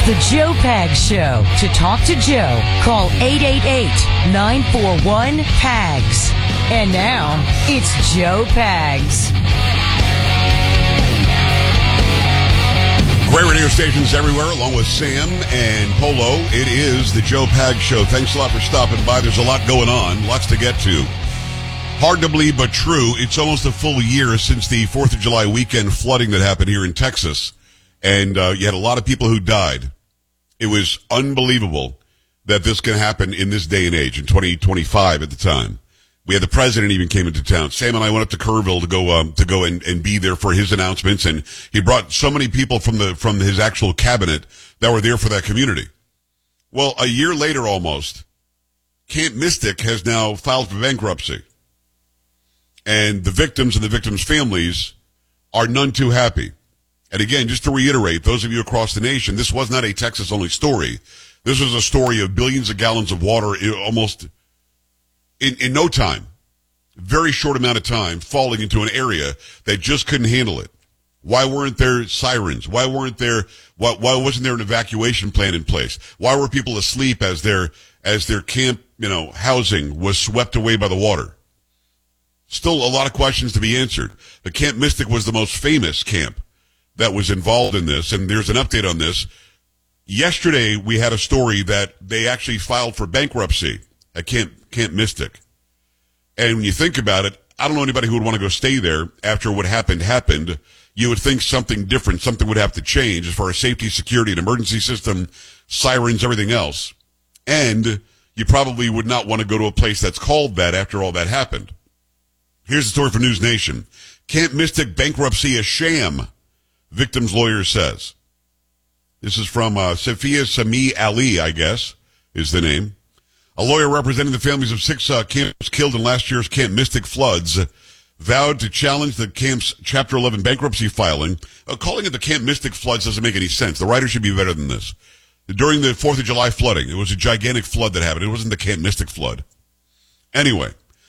The Joe Pags Show. To talk to Joe, call 888-941-PAGS. And now, it's Joe Pags. Great radio stations everywhere, along with Sam and Polo. It is the Joe Pags Show. Thanks a lot for stopping by. There's a lot going on, lots to get to. Hard to believe, but true. It's almost a full year since the 4th of July weekend flooding that happened here in Texas. And you had a lot of people who died. It was unbelievable that this can happen in this day and age, in 2025 at the time. We had the president even came into town. Sam and I went up to Kerrville to go and be there for his announcements, and he brought so many people from his actual cabinet that were there for that community. Well, a year later almost, Camp Mystic has now filed for bankruptcy. And the victims and the victims' families are none too happy. And again, just to reiterate, those of you across the nation, this was not a Texas-only story. This was a story of billions of gallons of water almost in no time, very short amount of time, falling into an area that just couldn't handle it. Why weren't there sirens? Why wasn't there an evacuation plan in place? Why were people asleep as their camp, housing was swept away by the water? Still a lot of questions to be answered. The Camp Mystic was the most famous camp that was involved in this, and there's an update on this. Yesterday, we had a story that they actually filed for bankruptcy at Camp Mystic. And when you think about it, I don't know anybody who would want to go stay there after what happened. You would think something different, something would have to change as far as safety, security, an emergency system, sirens, everything else. And you probably would not want to go to a place that's called that after all that happened. Here's the story for News Nation. Camp Mystic bankruptcy a sham, victim's lawyer says. This is from Safia Sami Ali, I guess, is the name. A lawyer representing the families of 6 camps killed in last year's Camp Mystic floods vowed to challenge the camp's Chapter 11 bankruptcy filing. Calling it the Camp Mystic floods doesn't make any sense. The writer should be better than this. During the 4th of July flooding, it was a gigantic flood that happened. It wasn't the Camp Mystic flood. Anyway,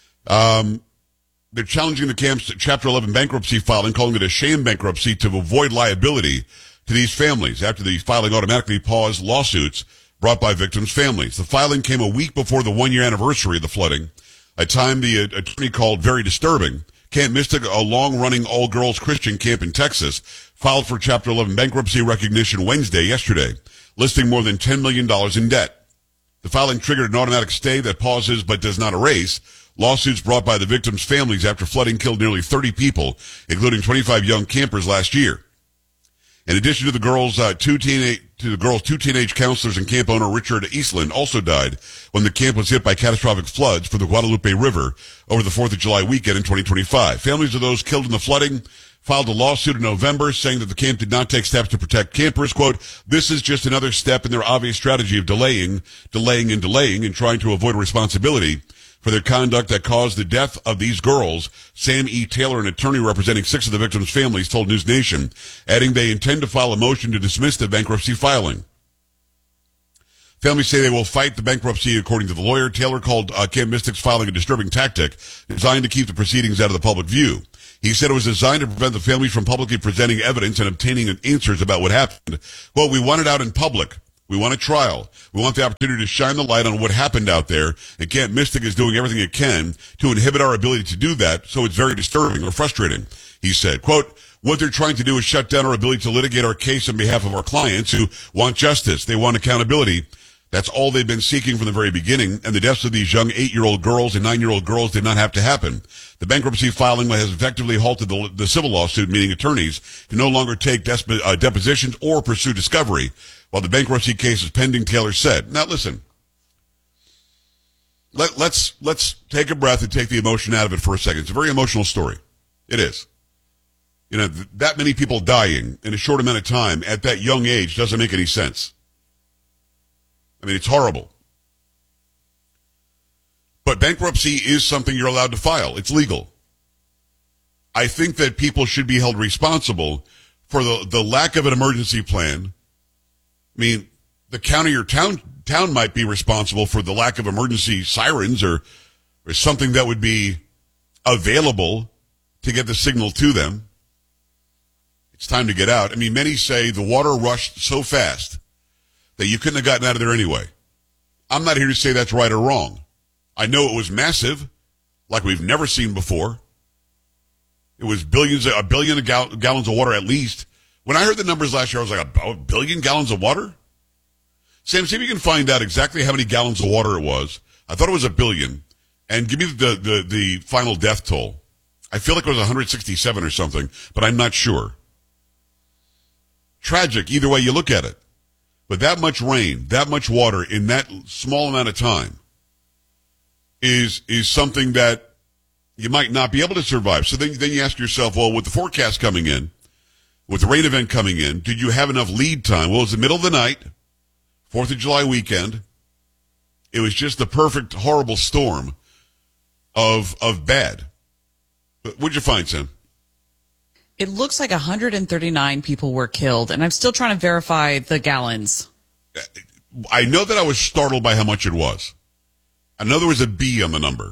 they're challenging the camp's Chapter 11 bankruptcy filing, calling it a sham bankruptcy to avoid liability to these families after the filing automatically paused lawsuits brought by victims' families. The filing came a week before the 1-year anniversary of the flooding, a time the attorney called very disturbing. Camp Mystic, a long-running all-girls Christian camp in Texas, filed for Chapter 11 bankruptcy recognition yesterday, listing more than $10 million in debt. The filing triggered an automatic stay that pauses but does not erase lawsuits brought by the victims' families after flooding killed nearly 30 people, including 25 young campers last year. In addition to the girls, two teenage counselors and camp owner Richard Eastland also died when the camp was hit by catastrophic floods from the Guadalupe River over the 4th of July weekend in 2025. Families of those killed in the flooding filed a lawsuit in November saying that the camp did not take steps to protect campers. Quote, "This is just another step in their obvious strategy of delaying and trying to avoid responsibility for their conduct that caused the death of these girls," Sam E. Taylor, an attorney representing 6 of the victims' families, told News Nation, adding they intend to file a motion to dismiss the bankruptcy filing. Families say they will fight the bankruptcy, according to the lawyer. Taylor called Camp Mystic's filing a disturbing tactic designed to keep the proceedings out of the public view. He said it was designed to prevent the families from publicly presenting evidence and obtaining answers about what happened. Well, we want it out in public. We want a trial. We want the opportunity to shine the light on what happened out there, and Camp Mystic is doing everything it can to inhibit our ability to do that, so it's very disturbing or frustrating, he said. Quote, "What they're trying to do is shut down our ability to litigate our case on behalf of our clients who want justice. They want accountability. That's all they've been seeking from the very beginning, and the deaths of these young 8-year-old girls and 9-year-old girls did not have to happen. The bankruptcy filing has effectively halted the civil lawsuit, meaning attorneys can no longer take depositions or pursue discovery while the bankruptcy case is pending," Taylor said. Now listen, let's take a breath and take the emotion out of it for a second. It's a very emotional story. It is. That many people dying in a short amount of time at that young age doesn't make any sense. I mean, it's horrible. But bankruptcy is something you're allowed to file. It's legal. I think that people should be held responsible for the lack of an emergency plan. I mean, the county or town might be responsible for the lack of emergency sirens or something that would be available to get the signal to them. It's time to get out. I mean, many say the water rushed so fast that you couldn't have gotten out of there anyway. I'm not here to say that's right or wrong. I know it was massive, like we've never seen before. It was a billion gallons of water at least. When I heard the numbers last year, I was like, a billion gallons of water? Sam, see if you can find out exactly how many gallons of water it was. I thought it was 1 billion. And give me the final death toll. I feel like it was 167 or something, but I'm not sure. Tragic, either way you look at it. But that much rain, that much water in that small amount of time is something that you might not be able to survive. So then you ask yourself, well, with the forecast coming in, with the rain event coming in, did you have enough lead time? Well, it was the middle of the night, 4th of July weekend. It was just the perfect, horrible storm of bad. What'd you find, Sam? It looks like 139 people were killed, and I'm still trying to verify the gallons. I know that I was startled by how much it was. I know there was a B on the number.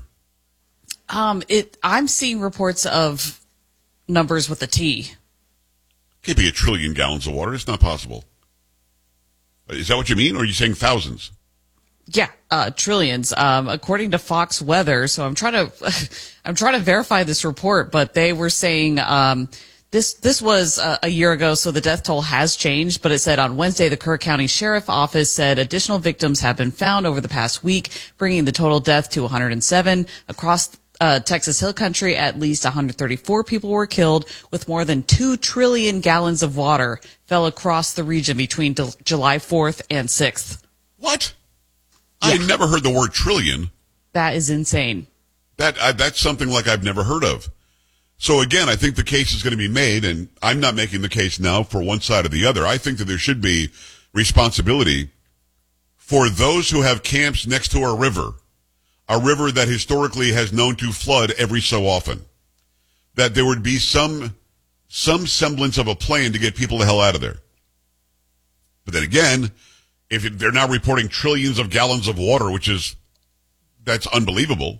I'm seeing reports of numbers with a T. Can't be 1 trillion gallons of water. It's not possible. Is that what you mean, or are you saying thousands? Yeah, trillions. According to Fox Weather, so I'm trying to verify this report, but they were saying this was a year ago, so the death toll has changed. But it said on Wednesday, the Kerr County Sheriff Office said additional victims have been found over the past week, bringing the total death to 107 across Texas Hill Country. At least 134 people were killed, with more than 2 trillion gallons of water fell across the region between July 4th and 6th. What? Yeah. I never heard the word trillion. That is insane. That's something like I've never heard of. So again, I think the case is going to be made, and I'm not making the case now for one side or the other. I think that there should be responsibility for those who have camps next to a river that historically has known to flood every so often. That there would be some semblance of a plan to get people the hell out of there. But then again, if they're now reporting trillions of gallons of water, that's unbelievable.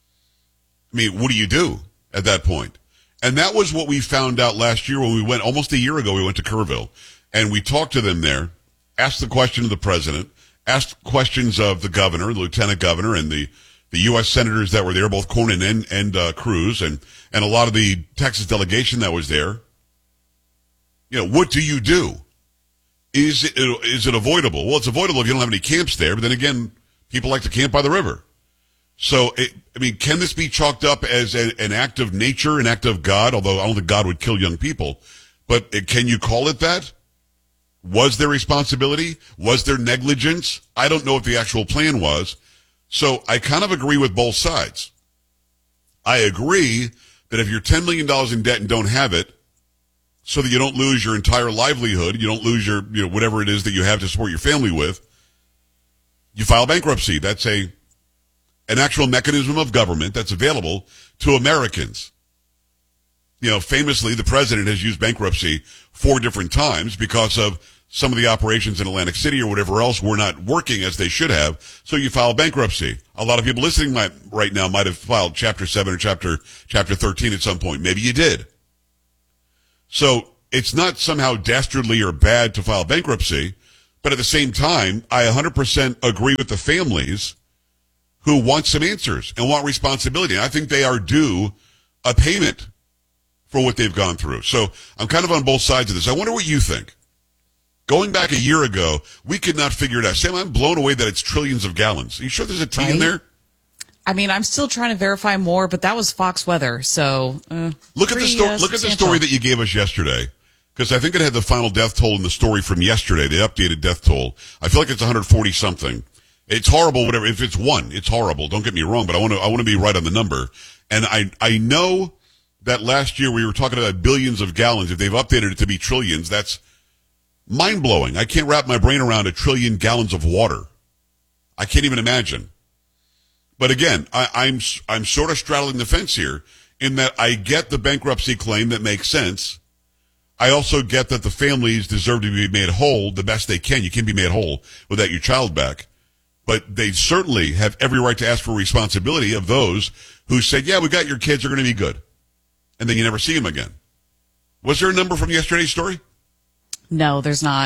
I mean, what do you do at that point? And that was what we found out last year when we went, almost a year ago, we went to Kerrville. And we talked to them there, asked the question of the president, asked questions of the governor, the lieutenant governor, and the U.S. senators that were there, both Cornyn and Cruz, and a lot of the Texas delegation that was there. You know, what do you do? Is it avoidable? Well, it's avoidable if you don't have any camps there, but then again, people like to camp by the river. So, can this be chalked up as an act of nature, an act of God? Although I don't think God would kill young people. But can you call it that? Was there responsibility? Was there negligence? I don't know what the actual plan was. So I kind of agree with both sides. I agree that if you're $10 million in debt and don't have it, so that you don't lose your entire livelihood, you don't lose your, whatever it is that you have to support your family with, you file bankruptcy. That's an actual mechanism of government that's available to Americans. Famously, the president has used bankruptcy 4 different times because of some of the operations in Atlantic City or whatever else were not working as they should have. So you file bankruptcy. A lot of people listening right now might have filed Chapter 7 or Chapter 13 at some point. Maybe you did. So it's not somehow dastardly or bad to file bankruptcy, but at the same time, I 100% agree with the families who want some answers and want responsibility. And I think they are due a payment for what they've gone through. So I'm kind of on both sides of this. I wonder what you think. Going back a year ago, we could not figure it out. Sam, I'm blown away that it's trillions of gallons. Are you sure there's a T in there? I'm still trying to verify more, but that was Fox Weather. So look at the story that you gave us yesterday, because I think it had the final death toll in the story from yesterday, the updated death toll. I feel like it's 140 something. It's horrible. Whatever. If it's 1, it's horrible. Don't get me wrong, but I want to be right on the number. And I know that last year we were talking about billions of gallons. If they've updated it to be trillions, that's mind blowing. I can't wrap my brain around 1 trillion gallons of water. I can't even imagine. But again, I'm sort of straddling the fence here in that I get the bankruptcy claim that makes sense. I also get that the families deserve to be made whole the best they can. You can't be made whole without your child back. But they certainly have every right to ask for responsibility of those who said, yeah, we got your kids, are going to be good. And then you never see them again. Was there a number from yesterday's story? No, there's not.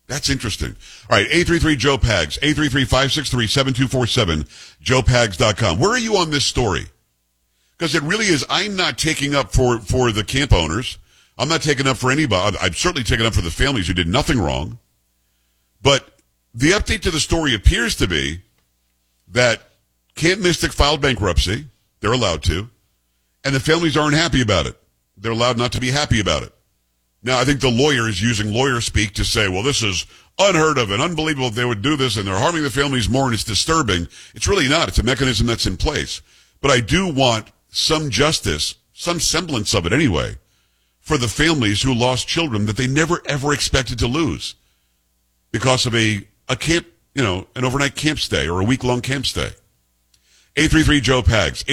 That's interesting. All right, 833-JOE-PAGS, 833-563-7247, joepags.com. Where are you on this story? Because it really is, I'm not taking up for the camp owners. I'm not taking up for anybody. I'm certainly taking up for the families who did nothing wrong. But the update to the story appears to be that Camp Mystic filed bankruptcy. They're allowed to. And the families aren't happy about it. They're allowed not to be happy about it. Now, I think the lawyer is using lawyer speak to say, well, this is unheard of and unbelievable if they would do this, and they're harming the families more, and it's disturbing. It's really not. It's a mechanism that's in place. But I do want some justice, some semblance of it anyway, for the families who lost children that they never, ever expected to lose because of a camp, an overnight camp stay or a week-long camp stay. 833-JOE-PAGS,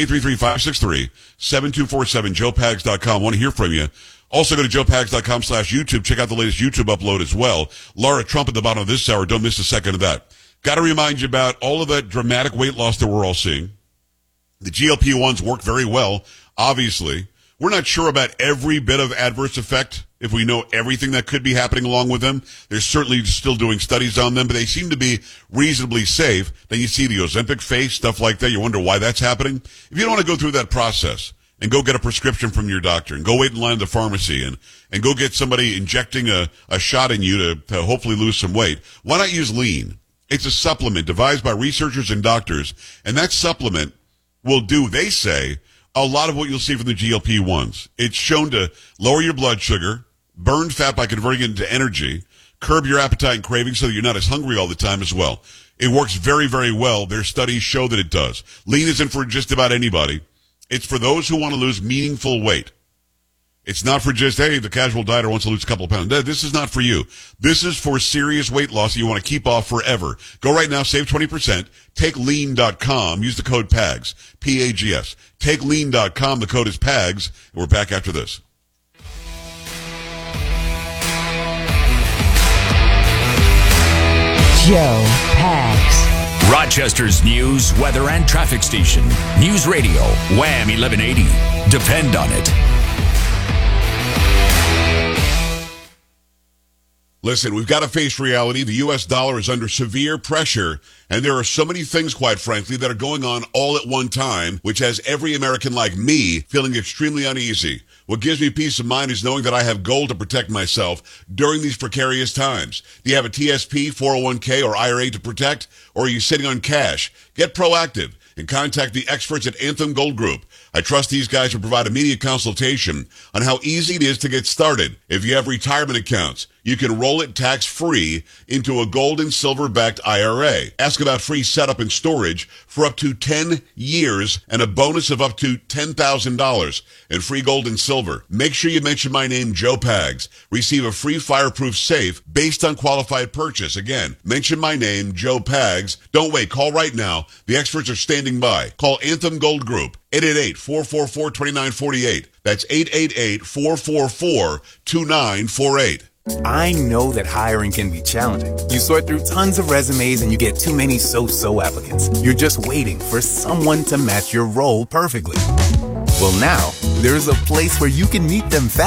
833-563-7247, joepags.com. Want to hear from you. Also go to joepags.com/YouTube. Check out the latest YouTube upload as well. Laura Trump at the bottom of this hour. Don't miss a second of that. Got to remind you about all of that dramatic weight loss that we're all seeing. The GLP-1s work very well, obviously. We're not sure about every bit of adverse effect if we know everything that could be happening along with them. They're certainly still doing studies on them, but they seem to be reasonably safe. Then you see the Ozempic face, stuff like that. You wonder why that's happening. If you don't want to go through that process and go get a prescription from your doctor and go wait in line at the pharmacy and go get somebody injecting a shot in you to hopefully lose some weight, why not use Lean? It's a supplement devised by researchers and doctors, and that supplement will do, they say, a lot of what you'll see from the GLP-1s. It's shown to lower your blood sugar, burn fat by converting it into energy, curb your appetite and cravings so that you're not as hungry all the time as well. It works very, very well. Their studies show that it does. Lean isn't for just about anybody. It's for those who want to lose meaningful weight. It's not for just, hey, the casual dieter wants to lose a couple of pounds. This is not for you. This is for serious weight loss that you want to keep off forever. Go right now, save 20%. Take lean.com. Use the code PAGS, P-A-G-S. Take lean.com. The code is PAGS. And we're back after this. Joe Pags. Rochester's news, weather, and traffic station. News Radio, Wham 1180. Depend on it. Listen, we've got to face reality. The U.S. dollar is under severe pressure, and there are so many things, quite frankly, that are going on all at one time, which has every American like me feeling extremely uneasy. What gives me peace of mind is knowing that I have gold to protect myself during these precarious times. Do you have a TSP, 401k, or IRA to protect, or are you sitting on cash? Get proactive and contact the experts at Anthem Gold Group. I trust these guys to provide immediate consultation on how easy it is to get started. If you have retirement accounts, you can roll it tax-free into a gold and silver-backed IRA. Ask about free setup and storage for up to 10 years and a bonus of up to $10,000 in free gold and silver. Make sure you mention my name, Joe Pags. Receive a free fireproof safe based on qualified purchase. Again, mention my name, Joe Pags. Don't wait. Call right now. The experts are standing by. Call Anthem Gold Group. 888-444-2948. That's 888-444-2948. I know that hiring can be challenging. You sort through tons of resumes and you get too many so-so applicants. You're just waiting for someone to match your role perfectly. Well, now, there's a place where you can meet them fast.